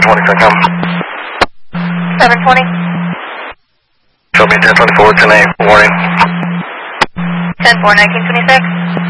1020.com. 720. Show me 1024, 10A, warning. 10-4, 1926.